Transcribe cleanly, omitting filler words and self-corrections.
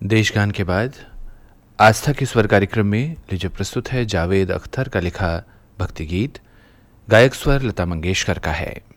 देशगान के बाद आस्था के स्वर कार्यक्रम में लीजिए प्रस्तुत है जावेद अख्तर का लिखा भक्ति गीत। गायक स्वर लता मंगेशकर का है।